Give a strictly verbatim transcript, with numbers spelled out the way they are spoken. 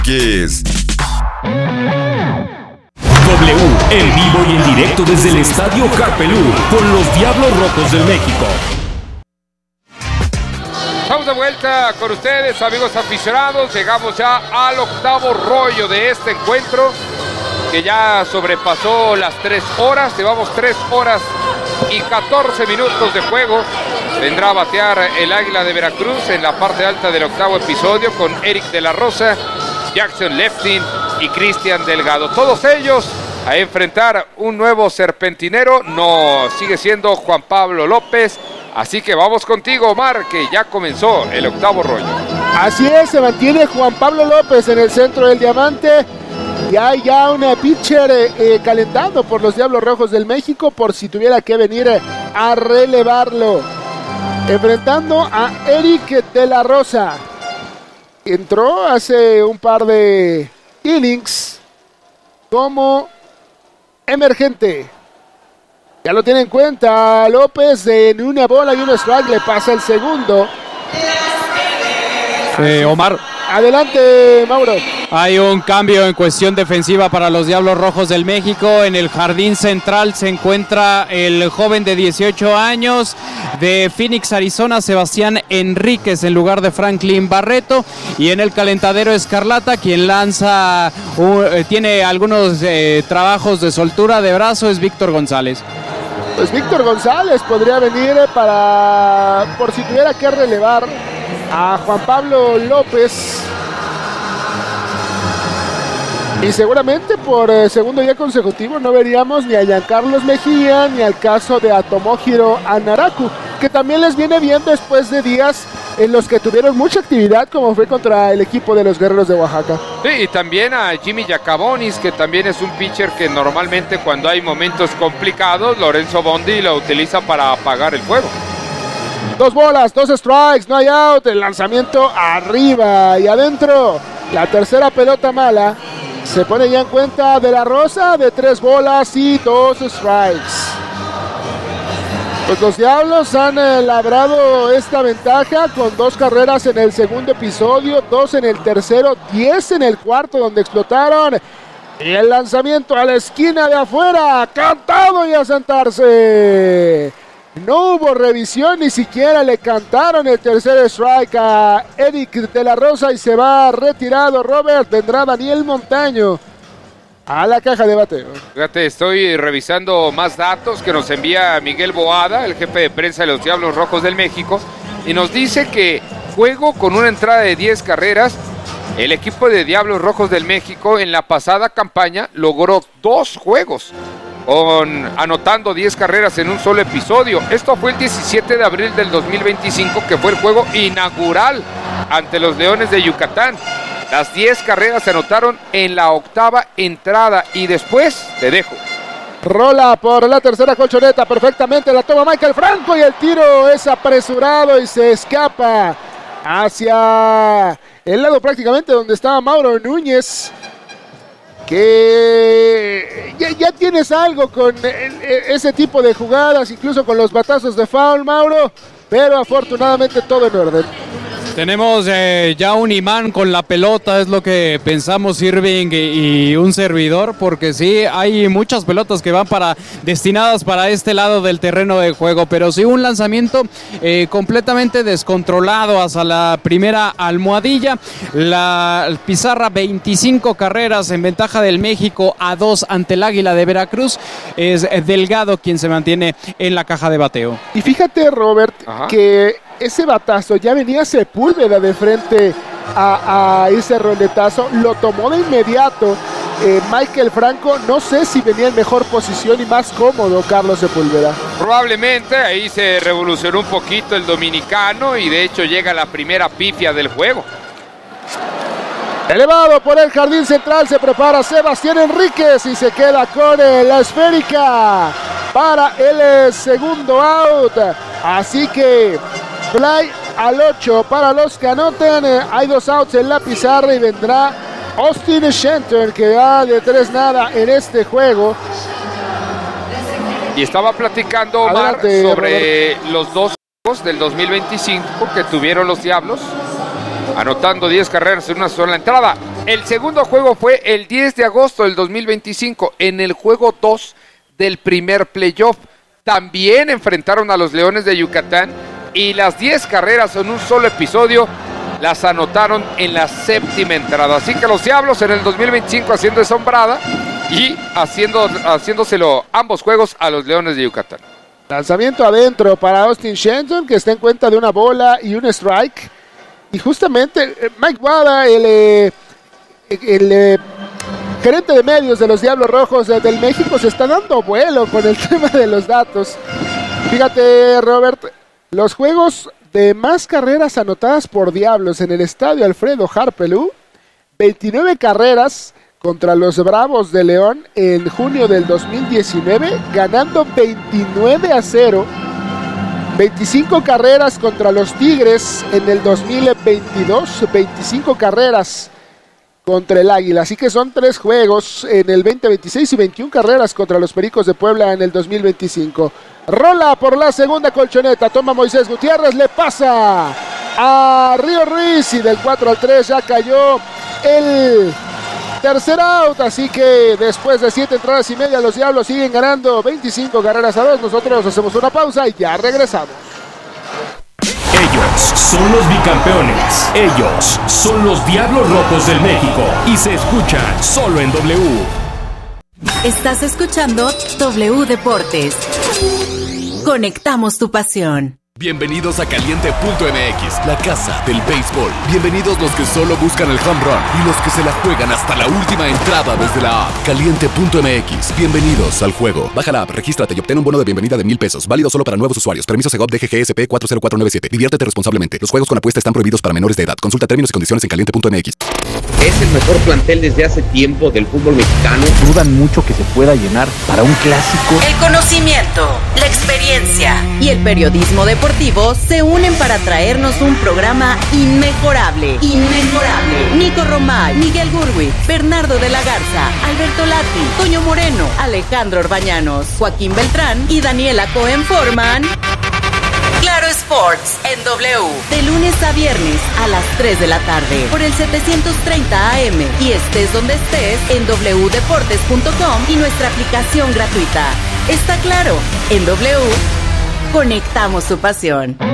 Kiss. W, en vivo y en directo desde el Estadio Carpelú, con los Diablos Rojos del México. Estamos de vuelta con ustedes, amigos aficionados. Llegamos ya al octavo rollo de este encuentro, que ya sobrepasó las tres horas. Llevamos tres horas y catorce minutos de juego. Vendrá a batear el Águila de Veracruz en la parte alta del octavo episodio con Eric de la Rosa, Jackson Leftin y Cristian Delgado. Todos ellos a enfrentar un nuevo serpentinero. No, sigue siendo Juan Pablo López. Así que vamos contigo, Omar, que ya comenzó el octavo rollo. Así es, se mantiene Juan Pablo López en el centro del diamante. Y hay ya una pitcher eh, eh, calentando por los Diablos Rojos del México, por si tuviera que venir eh, a relevarlo. Enfrentando a Eric de la Rosa. Entró hace un par de innings como emergente. Ya lo tiene en cuenta López, en una bola y un strike le pasa el segundo. Eh, Omar. Adelante, Mauro. Hay un cambio en cuestión defensiva para los Diablos Rojos del México. En el jardín central se encuentra el joven de dieciocho años de Phoenix, Arizona, Sebastián Enríquez, en lugar de Franklin Barreto. Y en el calentadero escarlata, quien lanza, uh, tiene algunos eh, trabajos de soltura de brazo, es Víctor González. Pues Víctor González podría venir para, por si tuviera que relevar a Juan Pablo López. Y seguramente por eh, segundo día consecutivo no veríamos ni a Giancarlos Mejía ni al caso de Tomohiro Anaraku, que también les viene bien después de días en los que tuvieron mucha actividad, como fue contra el equipo de los Guerreros de Oaxaca. Sí, y también a Jimmy Yacabonis, que también es un pitcher que normalmente cuando hay momentos complicados, Lorenzo Bondi lo utiliza para apagar el fuego. Dos bolas, dos strikes, no hay out, el lanzamiento arriba y adentro. La tercera pelota mala. Se pone ya en cuenta de la Rosa de tres bolas y dos strikes. Pues los Diablos han eh, labrado esta ventaja con dos carreras en el segundo episodio, dos en el tercero, diez en el cuarto donde explotaron. Y el lanzamiento a la esquina de afuera, cantado y a sentarse. No hubo revisión, ni siquiera le cantaron el tercer strike a Eric de la Rosa y se va retirado Robert. Vendrá Daniel Montaño a la caja de bateo. Fíjate, estoy revisando más datos que nos envía Miguel Boada, el jefe de prensa de los Diablos Rojos del México, y nos dice que juego con una entrada de diez carreras. El equipo de Diablos Rojos del México en la pasada campaña logró dos juegos, con, anotando diez carreras en un solo episodio. Esto fue el diecisiete de abril del dos mil veinticinco, que fue el juego inaugural ante los Leones de Yucatán. Las diez carreras se anotaron en la octava entrada y después te dejo. Rola por la tercera colchoneta, perfectamente la toma Michael Franco y el tiro es apresurado y se escapa hacia el lado prácticamente donde estaba Mauro Núñez. Que ya, ya tienes algo con el, ese tipo de jugadas, incluso con los batazos de foul, Mauro, pero afortunadamente todo en orden. Tenemos eh, ya un imán con la pelota, es lo que pensamos Irving y, y un servidor, porque sí, hay muchas pelotas que van para destinadas para este lado del terreno de juego, pero sí un lanzamiento eh, completamente descontrolado hacia la primera almohadilla. La pizarra veinticinco carreras en ventaja del México a dos ante el Águila de Veracruz. Es Delgado quien se mantiene en la caja de bateo. Y fíjate, Robert, Ajá. que ese batazo ya venía Sepúlveda de frente a, a ese roletazo, lo tomó de inmediato eh, Michael Franco. No sé si venía en mejor posición y más cómodo Carlos Sepúlveda. Probablemente ahí se revolucionó un poquito el dominicano y de hecho llega la primera pifia del juego. Elevado por el jardín central, se prepara Sebastián Enríquez y se queda con eh, la esférica para el eh, segundo out. Así que fly al ocho para los que anoten. Hay dos outs en la pizarra y vendrá Austin Shenton, que va de tres nada en este juego. Y estaba platicando Omar Adelante, sobre Robert. Los dos juegos del dos mil veinticinco que tuvieron los Diablos, anotando diez carreras en una sola entrada. El segundo juego fue el diez de agosto del dos mil veinticinco, en el juego dos del primer playoff. También enfrentaron a los Leones de Yucatán y las diez carreras en un solo episodio las anotaron en la séptima entrada. Así que los Diablos en el dos mil veinticinco haciendo esa hombrada y haciendo, haciéndoselo ambos juegos a los Leones de Yucatán. Lanzamiento adentro para Austin Shenton, que está en cuenta de una bola y un strike. Y justamente Mike Wada, el, el, el gerente de medios de los Diablos Rojos del México, se está dando vuelo con el tema de los datos. Fíjate, Robert, los juegos de más carreras anotadas por Diablos en el estadio Alfredo Harpelú, veintinueve carreras contra los Bravos de León en junio del dos mil diecinueve, ganando veintinueve a cero. veinticinco carreras contra los Tigres en el dos mil veintidós, veinticinco carreras contra el Águila. Así que son tres juegos en el veinte veintiséis y veintiuna carreras contra los Pericos de Puebla en el dos mil veinticinco. Rola por la segunda colchoneta, toma Moisés Gutiérrez, le pasa a Río Ruiz y del cuatro al tres ya cayó el tercer out, así que después de siete entradas y media los Diablos siguen ganando veinticinco carreras a dos. Nosotros hacemos una pausa y ya regresamos. Ellos son los bicampeones. Ellos son los Diablos Rojos del México y se escuchan solo en W. Estás escuchando W Deportes. Conectamos tu pasión. Bienvenidos a Caliente punto M X, la casa del béisbol. Bienvenidos los que solo buscan el home run y los que se la juegan hasta la última entrada desde la app. Caliente punto M X, bienvenidos al juego. Baja la app, regístrate y obtén un bono de bienvenida de mil pesos. Válido solo para nuevos usuarios. Permiso Segov D G G S P cuatro cero cuatro nueve siete. Diviértete responsablemente. Los juegos con apuesta están prohibidos para menores de edad. Consulta términos y condiciones en Caliente punto M X. Es el mejor plantel desde hace tiempo del fútbol mexicano. Dudan mucho que se pueda llenar para un clásico. El conocimiento, la experiencia y el periodismo deportivo se unen para traernos un programa inmejorable. Inmejorable. Nico Romay, Miguel Gurwitz, Bernardo de la Garza, Alberto Lati, Toño Moreno, Alejandro Orbañanos, Joaquín Beltrán y Daniela Cohen forman Claro Sports en W, de lunes a viernes a las tres de la tarde por el setecientos treinta A M y estés donde estés en w deportes punto com y nuestra aplicación gratuita. Está claro, en W conectamos tu pasión.